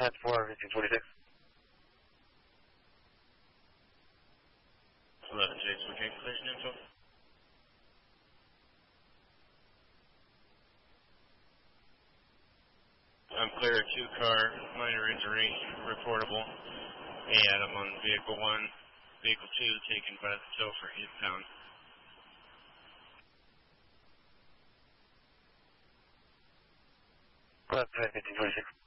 10-4, 1546. 11 James, we can collision info. I'm clear of 2-car, minor injury, reportable, and I'm on vehicle 1, vehicle 2 taken by the tow for impound. 11 1546.